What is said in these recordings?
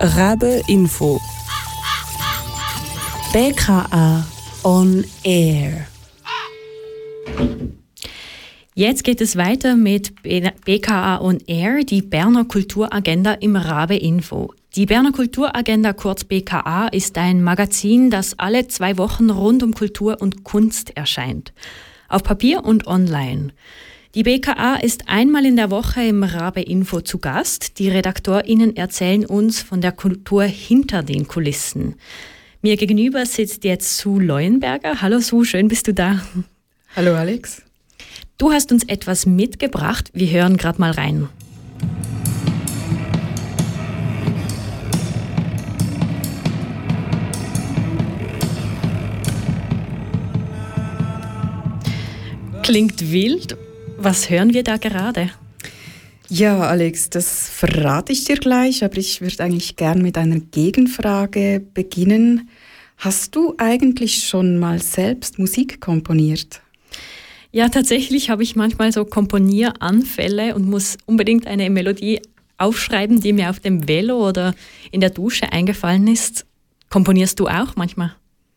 Rabe Info. BKA on Air. Jetzt geht es weiter mit BKA on Air, die Berner Kulturagenda im Rabe Info. Die Berner Kulturagenda, kurz BKA, ist ein Magazin, das alle 2 Wochen rund um Kultur und Kunst erscheint. Auf Papier und online. Die BKA ist einmal in der Woche im Rabe Info zu Gast. Die RedaktorInnen erzählen uns von der Kultur hinter den Kulissen. Mir gegenüber sitzt jetzt Sue Leuenberger. Hallo Sue, schön bist du da. Hallo Alex. Du hast uns etwas mitgebracht. Wir hören gerade mal rein. Klingt wild. Was hören wir da gerade? Ja, Alex, das verrate ich dir gleich, aber ich würde eigentlich gern mit einer Gegenfrage beginnen. Hast du eigentlich schon mal selbst Musik komponiert? Ja, tatsächlich habe ich manchmal so Komponieranfälle und muss unbedingt eine Melodie aufschreiben, die mir auf dem Velo oder in der Dusche eingefallen ist. Komponierst du auch manchmal?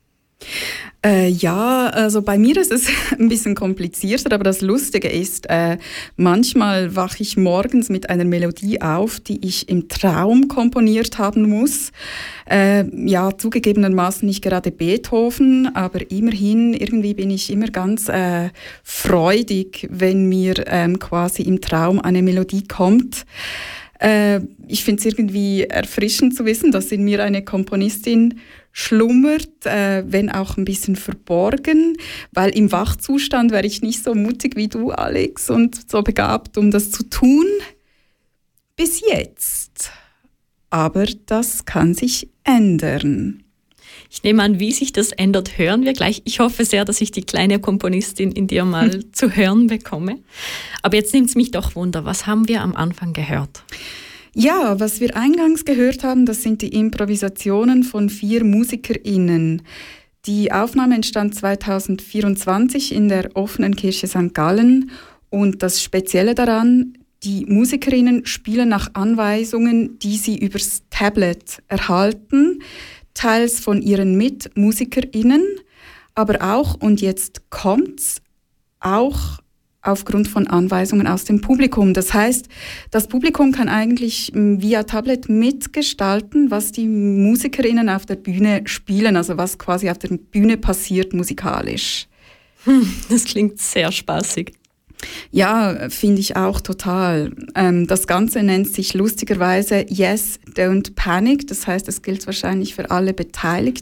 Ja, also bei mir ist es ein bisschen komplizierter, aber das Lustige ist, manchmal wache ich morgens mit einer Melodie auf, die ich im Traum komponiert haben muss. Ja, zugegebenermaßen nicht gerade Beethoven, aber immerhin, irgendwie bin ich immer ganz freudig, wenn mir quasi im Traum eine Melodie kommt. Ich finde es irgendwie erfrischend zu wissen, dass in mir eine Komponistin schlummert, wenn auch ein bisschen verborgen, weil im Wachzustand wäre ich nicht so mutig wie du, Alex, und so begabt, um das zu tun. Bis jetzt. Aber das kann sich ändern. Ich nehme an, wie sich das ändert, hören wir gleich. Ich hoffe sehr, dass ich die kleine Komponistin in dir mal zu hören bekomme. Aber jetzt nimmt es mich doch Wunder, was haben wir am Anfang gehört? Ja, was wir eingangs gehört haben, das sind die Improvisationen von 4 MusikerInnen. Die Aufnahme entstand 2024 in der Offenen Kirche St. Gallen und das Spezielle daran, die MusikerInnen spielen nach Anweisungen, die sie übers Tablet erhalten, teils von ihren MitmusikerInnen, aber auch, und jetzt kommt's, auch aufgrund von Anweisungen aus dem Publikum. Das heißt, das Publikum kann eigentlich via Tablet mitgestalten, was die MusikerInnen auf der Bühne spielen, also was quasi auf der Bühne passiert musikalisch. Das klingt sehr spaßig. Ja, finde ich auch total. Das Ganze nennt sich lustigerweise Yes, Don't Panic. Das heißt, es gilt wahrscheinlich für alle Beteiligten.